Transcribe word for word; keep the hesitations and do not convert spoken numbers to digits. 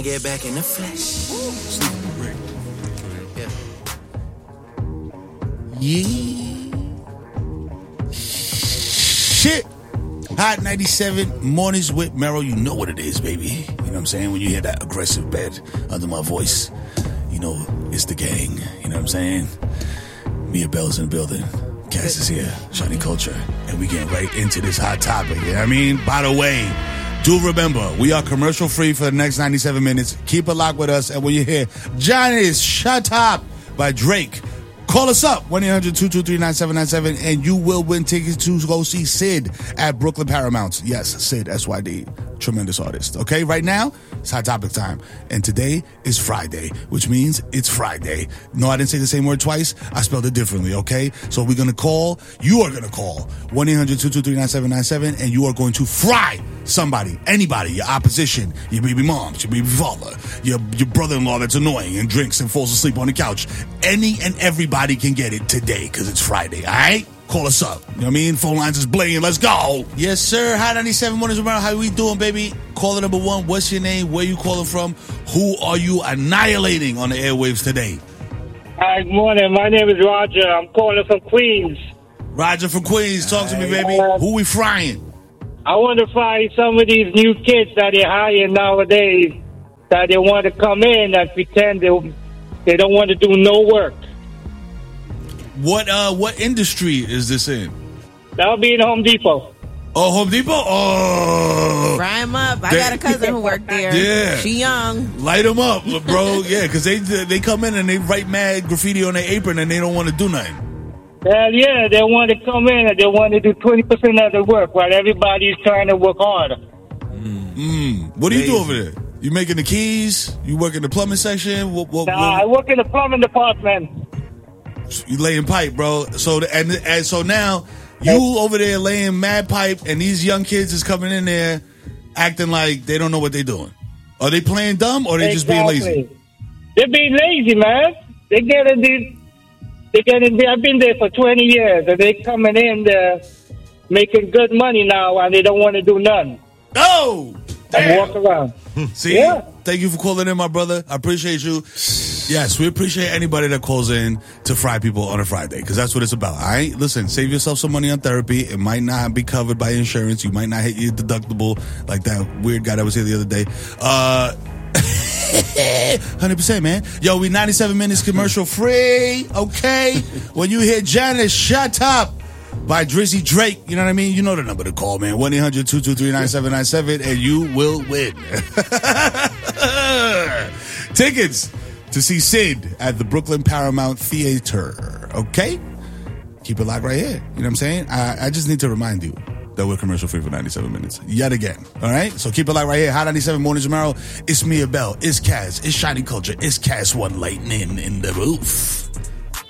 Get back in the flesh. Yeah. Yeah. Shit. Hot ninety-seven mornings with Merrill. You know what it is, baby. You know what I'm saying? When you hear that aggressive bed under my voice, you know it's the gang. You know what I'm saying? Mia Bell's in the building. Cass is here. Shiny Culture. And we get right into this hot topic. You know what I mean? By the way, do remember, we are commercial free for the next ninety-seven minutes. Keep it locked with us. And when you hear Johnny's Shut Up by Drake, call us up, one eight hundred two two three nine seven nine seven, and you will win tickets to go see Sid at Brooklyn Paramount. Yes, Sid, S Y D. Tremendous artist. Okay, right now, it's Hot Topic time. And today is Friday, which means it's Friday. No, I didn't say the same word twice. I spelled it differently, okay? So we're going to call, you are going to call one eight hundred two two three nine seven nine seven, and you are going to fry somebody, anybody, your opposition, your baby mom, your baby father, your, your brother-in-law that's annoying and drinks and falls asleep on the couch. Any and everybody can get it today because it's Friday, all right? Call us up. You know what I mean? Phone lines is blaying. Let's go. Yes, sir. Hot ninety-seven mornings around. How we doing, baby? Caller number one. What's your name? Where you calling from? Who are you annihilating on the airwaves today? Hi, good morning. My name is Roger. I'm calling from Queens. Roger from Queens. Talk to me, baby. Uh, Who we frying? I want to find some of these new kids that they're hiring nowadays that they want to come in and pretend they, they don't want to do no work. What uh what industry is this in? That'll be in Home Depot. Oh, Home Depot? Oh. Fry him up. I got a cousin who worked there. Yeah. She young. Light them up, bro. Yeah, because they they come in and they write mad graffiti on their apron and they don't want to do nothing. Well, yeah, they want to come in and they want to do twenty percent of the work while everybody's trying to work harder. Mm. Mm. What do you do over there? You making the keys? You work in the plumbing section? What, what, Nah, what? I work in the plumbing department. You laying pipe, bro. So and and so now you over there laying mad pipe, and these young kids is coming in there acting like they don't know what they're doing. Are they playing dumb or they Exactly. just being lazy? They're being lazy, man. They getting these. They getting. I've been there for twenty years, and they coming in there making good money now, and they don't want to do nothing. Oh, and walk around. See, Yeah. Thank you for calling in, my brother. I appreciate you. Yes, we appreciate anybody that calls in to fry people on a Friday, because that's what it's about. All right, listen, save yourself some money on therapy. It might not be covered by insurance. You might not hit your deductible like that weird guy that was here the other day. Uh, one hundred percent, man. Yo, we ninety-seven minutes commercial free. Okay, when you hear Janice, shut up. By Drizzy Drake, you know what I mean? You know the number to call, man. one eight hundred two two three nine seven nine seven, and you will win. Tickets to see Sid at the Brooklyn Paramount Theater. Okay? Keep it locked right here. You know what I'm saying? I, I just need to remind you that we're commercial free for ninety-seven minutes. Yet again. All right? So keep it locked right here. Hot ninety-seven mornings tomorrow. It's Mia Bell. It's Kaz. It's Shiny Culture. It's Kaz One Lightning in the roof.